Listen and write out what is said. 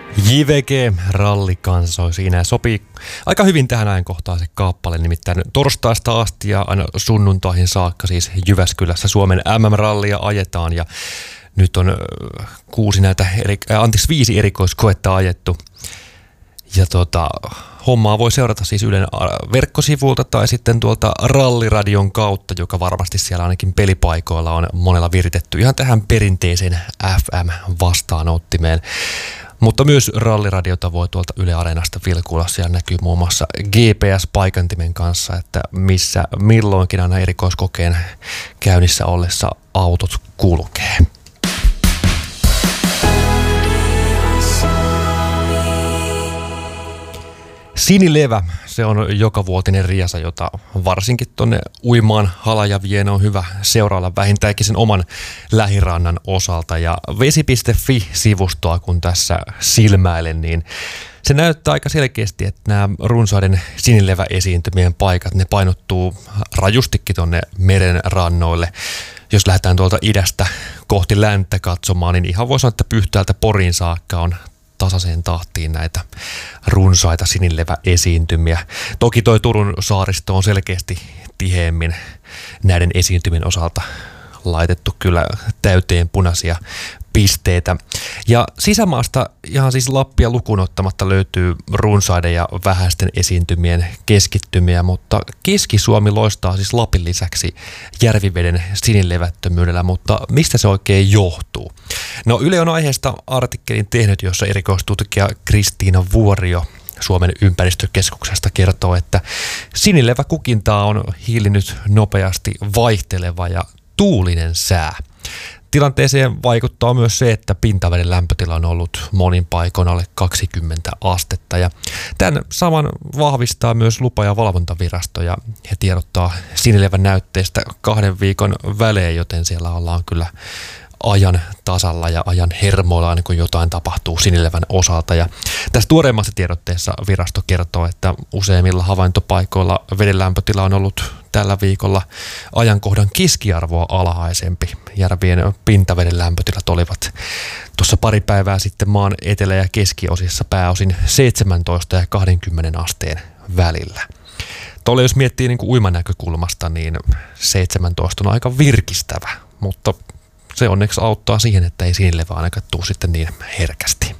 JVG Rallikansa siinä sopii aika hyvin tähän ajankohtaan se kappale, nimittäin torstaista asti ja aina sunnuntaihin saakka siis Jyväskylässä Suomen MM-rallia ajetaan ja nyt on 5 erikoiskoetta ajettu ja hommaa voi seurata siis Ylen verkkosivulta tai sitten tuolta Ralliradion kautta, joka varmasti siellä ainakin pelipaikoilla on monella viritetty ihan tähän perinteiseen FM-vastaanottimeen. Mutta myös ralliradiota voi tuolta Yle Areenasta vilkuilla. Siellä näkyy muun muassa GPS-paikantimen kanssa, että missä milloinkin aina erikoiskokeen käynnissä ollessa autot kulkee. Sinilevä, se on jokavuotinen riesa, jota varsinkin tuonne uimaan Halajavien on hyvä seurailla vähintäänkin sen oman lähirannan osalta. Ja vesi.fi-sivustoa kun tässä silmäilen, niin se näyttää aika selkeästi, että nämä runsaiden sinileväesiintymien paikat, ne painottuu rajustikin tuonne meren rannoille. Jos lähdetään tuolta idästä kohti länttä katsomaan, niin ihan voi sanoa, että Pyhtäältä Poriin saakka on tasaiseen tahtiin näitä runsaita sinileväesiintymiä. Toki toi Turun saaristo on selkeästi tiheemmin näiden esiintymien osalta laitettu kyllä täyteen punaisia pisteitä. Ja sisämaasta ihan siis Lappia lukuun ottamatta löytyy runsaiden ja vähäisten esiintymien keskittymiä, mutta Keski-Suomi loistaa siis Lapin lisäksi järviveden sinilevättömyydellä, mutta mistä se oikein johtuu? No Yle on aiheesta artikkelin tehnyt, jossa erikoistutkija Kristiina Vuorio Suomen ympäristökeskuksesta kertoo, että sinileväkukintaa on hillinnyt nopeasti vaihteleva ja tuulinen sää. Tilanteeseen vaikuttaa myös se, että pintaveden lämpötila on ollut monin paikoin alle 20 astetta. Ja tämän saman vahvistaa myös lupa- ja valvontavirasto ja he tiedottaa sinilevän näytteestä 2 viikon välein, joten siellä ollaan kyllä ajan tasalla ja ajan hermoilla aina kun jotain tapahtuu sinilevän osalta. Ja tässä tuoreimmassa tiedotteessa virasto kertoo, että useimmilla havaintopaikoilla veden lämpötila on ollut tällä viikolla ajankohdan keskiarvoa alhaisempi. Järvien pintaveden lämpötilat olivat tuossa pari päivää sitten maan etelä- ja keskiosissa pääosin 17 ja 20 asteen välillä. Tuolla jos miettii niin kuin uiman näkökulmasta, niin 17 on aika virkistävä, mutta se onneksi auttaa siihen, että ei sinilevä ainakaan tule sitten niin herkästi.